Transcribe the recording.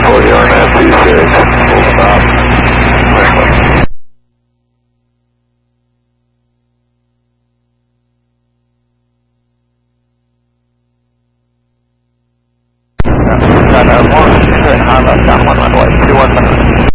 for your NC6, full stop. Got a 1, Honda, down 1 runway, 21 minutes.